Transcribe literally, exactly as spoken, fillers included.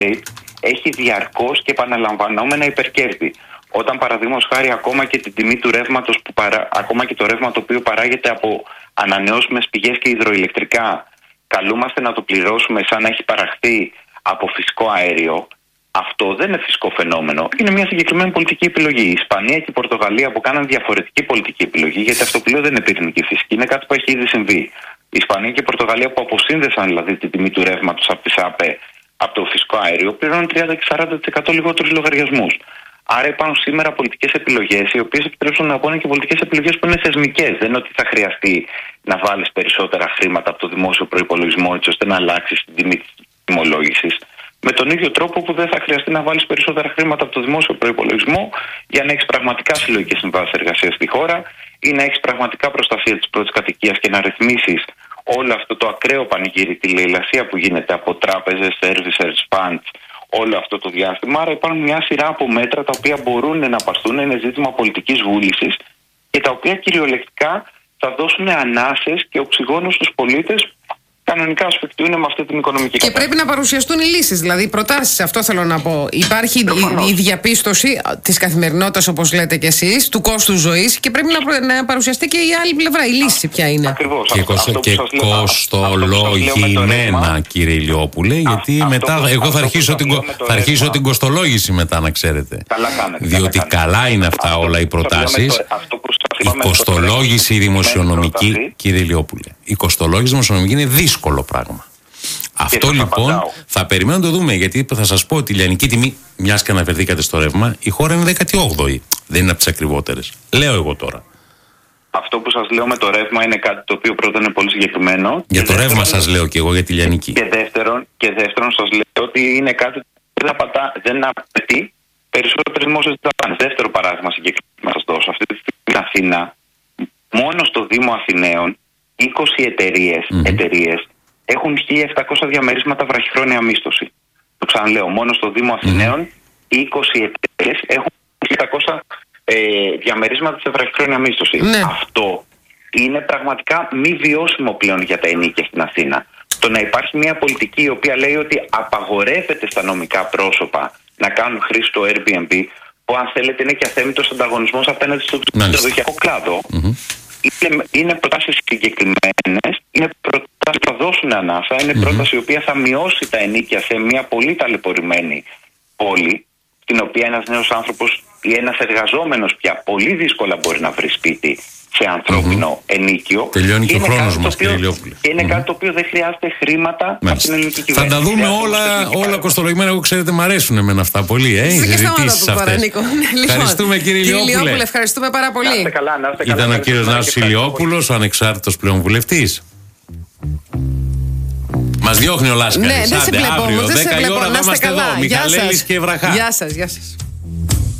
έχει διαρκώς και επαναλαμβανόμενα υπερκέρδη. Όταν παραδείγματος χάρη ακόμα και την τιμή του ρεύματος, που παρά, ακόμα και το ρεύμα το οποίο παράγεται από ανανεώσιμες πηγές και υδροηλεκτρικά, καλούμαστε να το πληρώσουμε σαν να έχει παραχθεί από φυσικό αέριο, αυτό δεν είναι φυσικό φαινόμενο. Είναι μια συγκεκριμένη πολιτική επιλογή. Η Ισπανία και η Πορτογαλία που κάναν διαφορετική πολιτική επιλογή, γιατί αυτό πλέον δεν είναι πυρηνική φυσική, είναι κάτι που έχει ήδη συμβεί. Η Ισπανία και η Πορτογαλία που αποσύνδεσαν δηλαδή την τιμή του ρεύματος από τις ΑΠΕ, από το φυσικό αέριο, πληρώνουν τριάντα και σαράντα τοις εκατό λιγότερους λογαριασμούς. Άρα υπάρχουν σήμερα πολιτικές επιλογές, οι οποίες επιτρέψουν να βγουν και πολιτικές επιλογές που είναι θεσμικές. Δεν είναι ότι θα χρειαστεί να βάλεις περισσότερα χρήματα από το δημόσιο προϋπολογισμό, έτσι ώστε να αλλάξει την τιμή της τιμολόγησης. Με τον ίδιο τρόπο που δεν θα χρειαστεί να βάλεις περισσότερα χρήματα από το δημόσιο προϋπολογισμό για να έχεις πραγματικά συλλογικές συμβάσεις εργασίας στη χώρα ή να έχεις πραγματικά προστασία της πρώτης κατοικίας και να ρυθμίσεις όλο αυτό το ακραίο πανηγύρι, τη λαιλασία που γίνεται από τράπεζες, servicers, funds, όλο αυτό το διάστημα. Άρα υπάρχουν μια σειρά από μέτρα τα οποία μπορούν να πάρθουν, είναι ζήτημα πολιτικής βούλησης και τα οποία κυριολεκτικά θα δώσουν ανάσες και οξυγόνο στους πολίτες. Κανονικά ως φεκτού είναι με αυτή την οικονομική κατάσταση. Και πρέπει να παρουσιαστούν οι λύσεις, δηλαδή οι προτάσεις, αυτό θέλω να πω. Υπάρχει η, η διαπίστωση της καθημερινότητας, όπως λέτε κι εσείς, του κόστου ζωής και πρέπει να, να παρουσιαστεί και η άλλη πλευρά. Η λύση ποια είναι. Ακριβώς. Και, αυτό, αυτό και κοστολογημένα, κύριε Ηλιόπουλε, γιατί αυτό, μετά. Αυτό, εγώ αυτό, θα αρχίσω, την, θα αρχίσω την κοστολόγηση μετά, να ξέρετε. Καλά κάνετε. Διότι καλά, καλά κάνετε. είναι αυτά αυτό, όλα οι προτάσεις. Η κοστολόγηση δημοσιονομική, κύριε Ηλιόπουλε, η κοστολόγηση δημοσιονομική είναι δύσκολο πράγμα. Αυτό λοιπόν απαντάω. Θα περιμένω να το δούμε, γιατί θα σας πω ότι η λιανική τιμή, μιας και αναφερθήκατε στο ρεύμα, η χώρα είναι δέκατη όγδοη. Δεν είναι από τις ακριβότερες. Λέω εγώ τώρα. Αυτό που σας λέω με το ρεύμα είναι κάτι το οποίο πρώτα είναι πολύ συγκεκριμένο. Για το ρεύμα σας λέω και εγώ για τη λιανική. Και δεύτερον, και δεύτερον σας λέω ότι είναι κάτι που δεν, απατά, δεν απαιτεί περισσότερες δημόσιες δαπάνες. Δεύτερο παράδειγμα συγκεκριμένα να σας δώσω. Αυτή τη στιγμή στην Αθήνα, μόνο στο Δήμο Αθηναίων, είκοσι εταιρείες, mm-hmm. εταιρείες έχουν χίλια επτακόσια διαμερίσματα βραχυχρόνια μίσθωση. Το ξαναλέω, μόνο στο Δήμο Αθηναίων είκοσι εταιρείες έχουν χίλια επτακόσια ε, διαμερίσματα σε βραχυχρόνια μίσθωση. Ναι. Αυτό είναι πραγματικά μη βιώσιμο πλέον για τα ενοίκια στην Αθήνα. Το να υπάρχει μια πολιτική η οποία λέει ότι απαγορεύεται στα νομικά πρόσωπα να κάνουν χρήση του Airbnb, που αν θέλετε είναι και αθέμητος ανταγωνισμός απέναντι στον ξενοδοχειακό κλάδο. Mm-hmm. Είναι, είναι προτάσεις συγκεκριμένες, είναι προτάσεις που θα δώσουν ανάσα, είναι mm-hmm. πρόταση η οποία θα μειώσει τα ενοίκια σε μια πολύ ταλαιπωρημένη πόλη, στην οποία ένας νέος άνθρωπος ή ένας εργαζόμενος πια πολύ δύσκολα μπορεί να βρει σπίτι σε ανθρώπινο mm-hmm. ενίκιο. Τελειώνει και ο χρόνος μας, κύριε Ηλιόπουλε. Και είναι mm-hmm. κάτι το οποίο δεν χρειάζεται χρήματα Μάλιστα. από την ελληνική κυβέρνηση. Θα τα δούμε όλα, όλα κοστολογημένα. Εγώ ξέρετε, μου αρέσουν εμένα αυτά πολύ. Ε, οι συζητήσεις αυτές. Ευχαριστούμε, κύριε Ηλιόπουλε. Ευχαριστούμε πάρα πολύ. Να είστε καλά, να είστε καλά. Ήταν ο κύριος Νάσος Ηλιόπουλος, ο ανεξάρτητος πλέον βουλευτής. Μας διώχνει ο Λάσκαρης. Ναι, δεν σε βλέπω. Αύριο, δέκα η ώρα, θα είμαστε εδώ. Μιχαλέλης και Βραχά. Γεια σας, γεια σας.